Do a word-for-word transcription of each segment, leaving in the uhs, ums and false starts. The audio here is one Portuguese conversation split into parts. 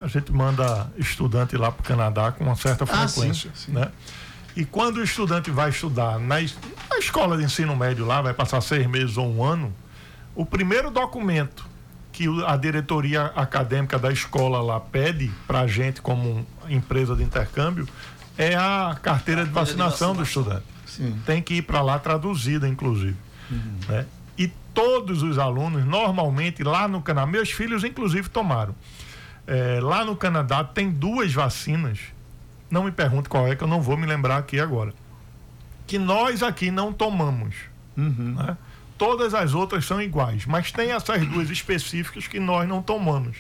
gente manda estudante lá para o Canadá com uma certa frequência, ah, sim, sim. né? E quando o estudante vai estudar na, na escola de ensino médio lá, vai passar seis meses ou um ano, o primeiro documento que a diretoria acadêmica da escola lá pede para a gente como empresa de intercâmbio é a carteira, carteira de, vacinação de vacinação do estudante. Sim. Tem que ir para lá traduzida, inclusive. Uhum. Né? E todos os alunos, normalmente, lá no Canadá, meus filhos, inclusive, tomaram. É, lá no Canadá tem duas vacinas, não me pergunte qual é, que eu não vou me lembrar aqui agora, que nós aqui não tomamos. Uhum. Né? Todas as outras são iguais, mas tem essas duas específicas que nós não tomamos.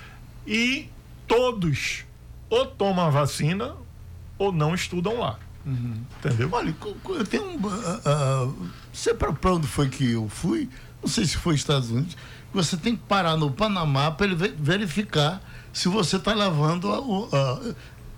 E todos ou tomam a vacina ou não estudam lá. Uhum. Entendeu? Olha, eu tenho um. Uh, uh, sei para onde foi que eu fui, não sei se foi Estados Unidos, você tem que parar no Panamá para ele verificar se você está levando o, uh,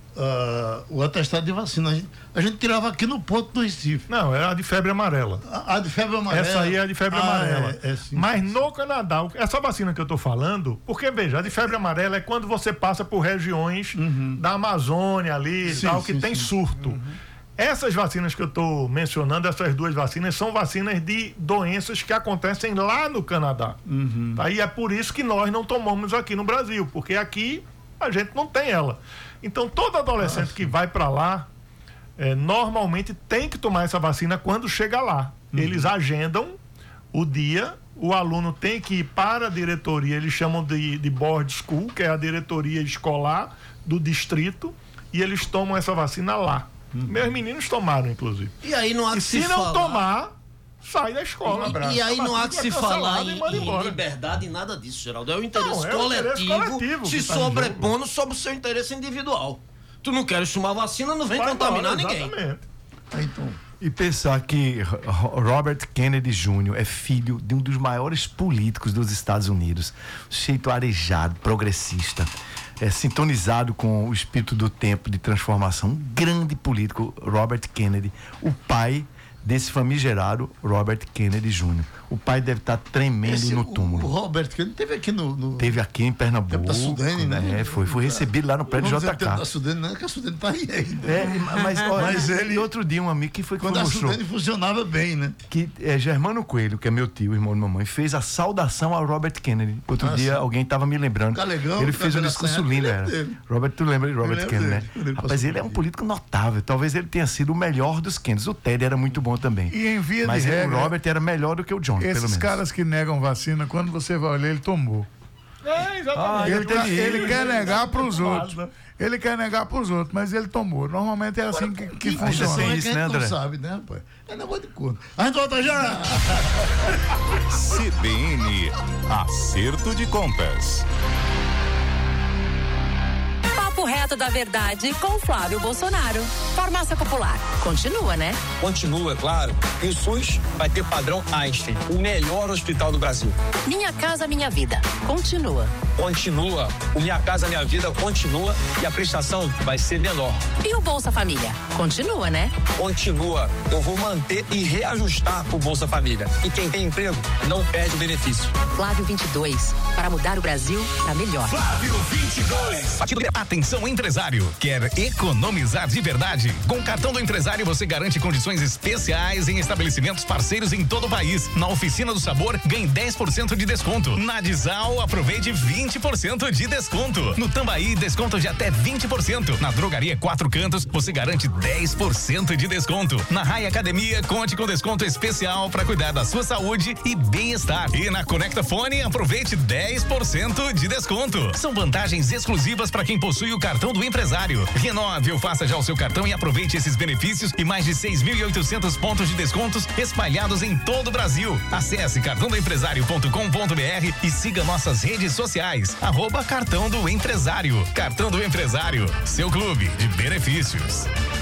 uh, o atestado de vacina. A gente, a gente tirava aqui no ponto do Recife. Não, é a de febre amarela. A, a de febre amarela. Essa aí é a de febre ah, amarela. É, é sim, Mas sim. no Canadá, essa vacina que eu estou falando, porque veja, a de febre amarela é quando você passa por regiões uhum. da Amazônia ali e tal, que sim, tem sim. surto. Uhum. Essas vacinas que eu estou mencionando, essas duas vacinas, são vacinas de doenças que acontecem lá no Canadá. Uhum. Tá? E é por isso que nós não tomamos aqui no Brasil, porque aqui a gente não tem ela. Então, todo adolescente ah, que vai para lá, é, normalmente tem que tomar essa vacina quando chega lá. Uhum. Eles agendam o dia, o aluno tem que ir para a diretoria, eles chamam de, de board school, que é a diretoria escolar do distrito, e eles tomam essa vacina lá. Uhum. Meus meninos tomaram, inclusive. E aí não há que se, se não falar... tomar, sai da escola. E, e aí não há que se falar em, em liberdade, nada disso, Geraldo. É o interesse, não, é coletivo, o interesse coletivo se tá sobrepondo sobre o seu interesse individual. Tu não queres tomar vacina, não vem vai contaminar embora, ninguém. Exatamente. Então, e pensar que Robert Kennedy Júnior é filho de um dos maiores políticos dos Estados Unidos, jeito arejado, progressista, é, sintonizado com o espírito do tempo de transformação, um grande político, Robert Kennedy, o pai desse famigerado Robert Kennedy Júnior O pai deve estar tremendo Esse, no túmulo. O, o Robert Kennedy teve aqui no, no... Teve aqui em Pernambuco. Da Sudene, né? É, foi, foi recebido lá no prédio J K. Da Sudene, não é que a Sudene tá aí ainda. É, mas, olha, mas ele... outro dia um amigo que foi que Quando foi a mostrou, Sudene funcionava bem, né? Que é Germano Coelho, que é meu tio, irmão de mamãe, fez a saudação ao Robert Kennedy. Outro ah, dia sim. alguém estava me lembrando. Calegão, ele fez um discurso lindo, era. Robert, tu lembra de Robert Kennedy, né? Ele Rapaz, ele é um político notável. Talvez ele tenha sido o melhor dos Kennedys. O Ted era muito bom também. E em via mas de ele, regra, o Robert era melhor do que o John, pelo menos. Esses caras que negam vacina, quando você vai olhar, ele tomou. É, exatamente. Ah, ele, tem, ele quer negar para os outros. Ele quer negar para os outros, mas ele tomou. Normalmente é assim que, que funciona. Tem isso, é né, André? Não sabe, né, rapaz? É negócio de conta. A gente volta já! C B N, acerto de contas. Papo reto da verdade com Flávio Bolsonaro. Farmácia Popular. Continua, né? Continua, claro. E o SUS vai ter padrão Einstein, o melhor hospital do Brasil. Minha Casa Minha Vida. Continua. Continua. O Minha Casa Minha Vida continua e a prestação vai ser menor. E o Bolsa Família? Continua, né? Continua. Eu vou manter e reajustar o Bolsa Família. E quem tem emprego não perde o benefício. Flávio vinte e dois. Para mudar o Brasil para melhor. Flávio vinte e dois. Atenção, empresário. Quer economizar de verdade? Com o cartão do empresário você garante condições especiais em estabelecimentos parceiros em todo o país. Na Oficina do Sabor, ganhe dez por cento de desconto. Na Dizal, aproveite vinte por cento de desconto. No Tambaí, desconto de até vinte por cento. Na Drogaria Quatro Cantos, você garante dez por cento de desconto. Na Raia Academia, conte com desconto especial para cuidar da sua saúde e bem-estar. E na Conecta Fone, aproveite dez por cento de desconto. São vantagens exclusivas para quem possui o cartão do empresário. Renove ou faça já o seu cartão e aproveite esses benefícios e mais de seis mil e oitocentos pontos de descontos espalhados em todo o Brasil. Acesse cartão do empresário ponto com ponto br e siga nossas redes sociais. Arroba Cartão do Empresário. Cartão do Empresário, seu clube de benefícios.